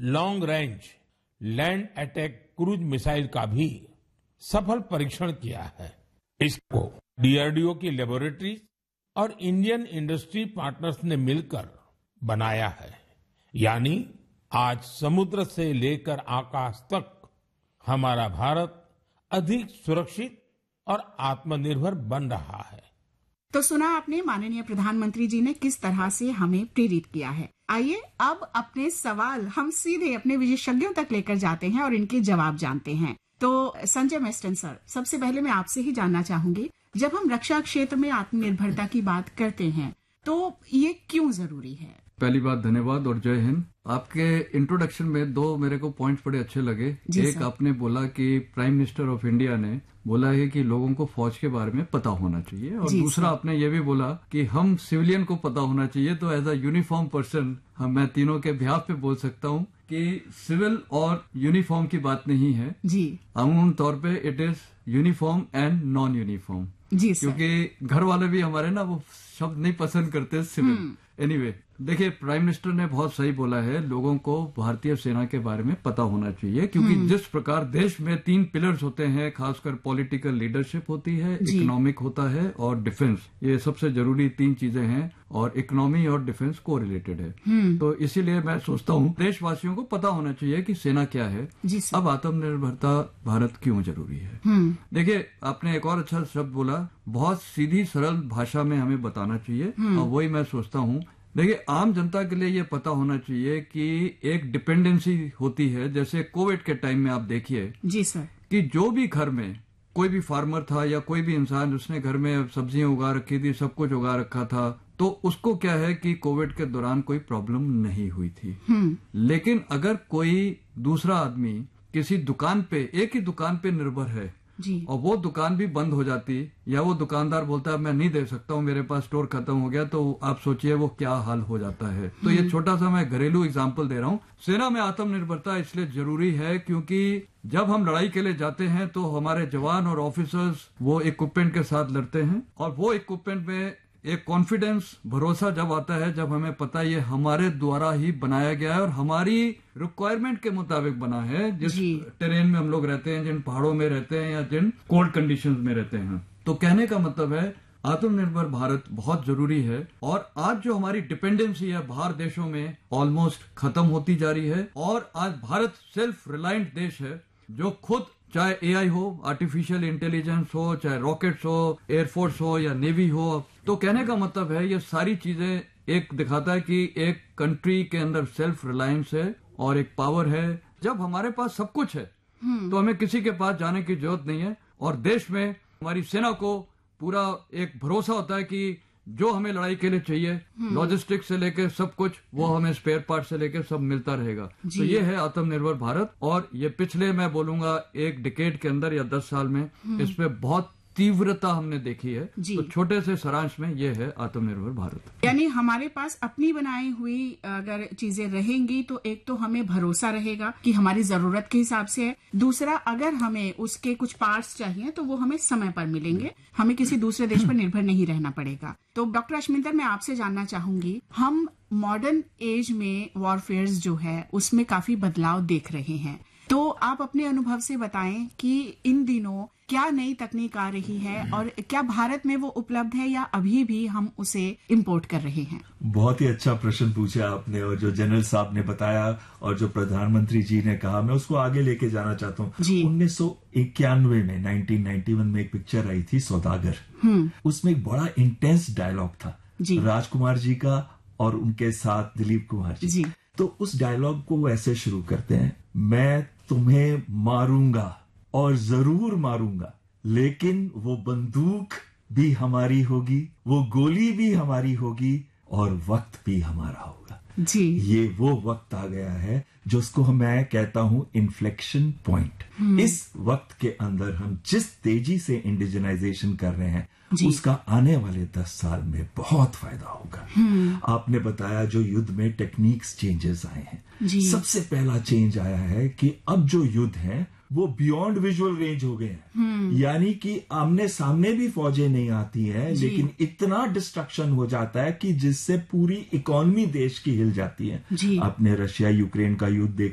Long range land attack cruise missile का भी सफल परीक्षण किया है। इसको डीआरडीओ की लेबोरेटरी और इंडियन इंडस्ट्री पार्टनर्स ने मिलकर बनाया है। यानी आज समुद्र से लेकर आकाश तक हमारा भारत अधिक सुरक्षित और आत्मनिर्भर बन रहा है। तो सुना आपने माननीय प्रधानमंत्री जी ने किस तरह से हमें प्रेरित किया है। आइए अब अपने सवाल हम सीधे अपने विशेषज्ञों तक लेकर जाते हैं और इनके जवाब जानते हैं। तो संजय मेस्टन सर, सबसे पहले मैं आपसे ही जानना चाहूंगी, जब हम रक्षा क्षेत्र में आत्मनिर्भरता की बात करते हैं तो ये क्यों जरूरी है? पहली बात धन्यवाद और जय हिंद। आपके इंट्रोडक्शन में दो मेरे को पॉइंट्स बड़े अच्छे लगे। एक आपने बोला कि प्राइम मिनिस्टर ऑफ इंडिया ने बोला है कि लोगों को फौज के बारे में पता होना चाहिए, और दूसरा आपने ये भी बोला कि हम सिविलियन को पता होना चाहिए। तो एज अ यूनिफॉर्म पर्सन मैं तीनों के बिहाफ पे बोल सकता हूँ कि सिविल और यूनिफॉर्म की बात नहीं है जी, अमूमन तौर पे it is uniform and non uniform जी, क्योंकि घर वाले भी हमारे ना वो शब्द नहीं पसंद करते सिविल। एनीवे, देखिए प्राइम मिनिस्टर ने बहुत सही बोला है, लोगों को भारतीय सेना के बारे में पता होना चाहिए, क्योंकि जिस प्रकार देश में 3 पिलर्स होते हैं, खासकर पॉलिटिकल लीडरशिप होती है, इकोनॉमिक होता है और डिफेंस। ये सबसे जरूरी 3 चीजें हैं और इकोनॉमी और डिफेंस को रिलेटेड है। तो इसीलिए मैं सोचता हूँ देशवासियों को पता होना चाहिए कि सेना क्या है। अब आत्मनिर्भरता भारत क्यों जरूरी है। देखिए आपने एक और अच्छा शब्द बोला, बहुत सीधी सरल भाषा में हमें बताना चाहिए, और वही मैं सोचता हूँ। देखिए आम जनता के लिए ये पता होना चाहिए कि एक डिपेंडेंसी होती है। जैसे कोविड के टाइम में आप देखिए जी सर, कि जो भी घर में कोई भी फार्मर था या कोई भी इंसान उसने घर में सब्जियां उगा रखी थी, सब कुछ उगा रखा था, तो उसको क्या है कि कोविड के दौरान कोई प्रॉब्लम नहीं हुई थी। लेकिन अगर कोई दूसरा आदमी किसी दुकान पे, एक ही दुकान पे निर्भर है जी, और वो दुकान भी बंद हो जाती, या वो दुकानदार बोलता है मैं नहीं दे सकता हूँ, मेरे पास स्टोर खत्म हो गया, तो आप सोचिए वो क्या हाल हो जाता है। तो ये छोटा सा मैं घरेलू एग्जांपल दे रहा हूँ। सेना में आत्मनिर्भरता इसलिए जरूरी है क्योंकि जब हम लड़ाई के लिए जाते हैं तो हमारे जवान और ऑफिसर्स वो इक्विपमेंट के साथ लड़ते हैं, और वो इक्विपमेंट में एक कॉन्फिडेंस, भरोसा जब आता है, जब हमें पता है ये हमारे द्वारा ही बनाया गया है और हमारी रिक्वायरमेंट के मुताबिक बना है, जिस टेरेन में हम लोग रहते हैं, जिन पहाड़ों में रहते हैं या जिन कोल्ड कंडीशंस में रहते हैं। तो कहने का मतलब है आत्मनिर्भर भारत बहुत जरूरी है, और आज जो हमारी डिपेंडेंसी है बाहर देशों में ऑलमोस्ट खत्म होती जा रही है, और आज भारत सेल्फ रिलायंट देश है, जो खुद चाहे एआई हो, आर्टिफिशियल इंटेलिजेंस हो, चाहे रॉकेट्स हो, एयरफोर्स हो या नेवी हो। तो कहने का मतलब है ये सारी चीजें एक दिखाता है कि एक कंट्री के अंदर सेल्फ रिलायंस है और एक पावर है। जब हमारे पास सब कुछ है तो हमें किसी के पास जाने की जरूरत नहीं है, और देश में हमारी सेना को पूरा एक भरोसा होता है कि जो हमें लड़ाई के लिए चाहिए, लॉजिस्टिक्स से लेकर सब कुछ, वो हमें स्पेयर पार्ट से लेकर सब मिलता रहेगा। तो ये है आत्मनिर्भर भारत, और ये पिछले मैं बोलूंगा 1 डिकेड के अंदर या 10 साल में इसमें बहुत तीव्रता हमने देखी है। तो छोटे से सारांश में ये है आत्मनिर्भर भारत। यानी हमारे पास अपनी बनाई हुई अगर चीजें रहेंगी तो एक तो हमें भरोसा रहेगा कि हमारी जरूरत के हिसाब से है, दूसरा अगर हमें उसके कुछ पार्ट्स चाहिए तो वो हमें समय पर मिलेंगे, हमें किसी दूसरे देश पर निर्भर नहीं रहना पड़ेगा। तो डॉक्टर अश्मिंदर, मैं आपसे जानना चाहूंगी, हम मॉडर्न एज में वॉरफेयर जो है उसमें काफी बदलाव देख रहे हैं, तो आप अपने अनुभव से बताएं कि इन दिनों क्या नई तकनीक आ रही है और क्या भारत में वो उपलब्ध है या अभी भी हम उसे इंपोर्ट कर रहे हैं? बहुत ही अच्छा प्रश्न पूछा आपने, और जो जनरल साहब ने बताया और जो प्रधानमंत्री जी ने कहा, मैं उसको आगे लेके जाना चाहता हूँ। 1991 में 1991 में एक पिक्चर आई थी सौदागर। उसमें एक बड़ा इंटेंस डायलॉग था राजकुमार जी का और उनके साथ दिलीप कुमार जी। तो उस डायलॉग को वो ऐसे शुरू करते हैं, मैं तुम्हें मारूंगा और जरूर मारूंगा, लेकिन वो बंदूक भी हमारी होगी, वो गोली भी हमारी होगी, और वक्त भी हमारा होगा जी। ये वो वक्त आ गया है जिसको मैं कहता हूं इन्फ्लेक्शन पॉइंट। इस वक्त के अंदर हम जिस तेजी से इंडिजिनाइजेशन कर रहे हैं उसका आने वाले 10 साल में बहुत फायदा होगा। आपने बताया जो युद्ध में टेक्निक्स चेंजेस आए हैं, सबसे पहला चेंज आया है कि अब जो युद्ध है वो बियॉन्ड विजुअल रेंज हो गए हैं। यानी कि आमने सामने भी फौजें नहीं आती हैं, लेकिन इतना डिस्ट्रक्शन हो जाता है कि जिससे पूरी इकोनॉमी देश की हिल जाती है। आपने रशिया यूक्रेन का युद्ध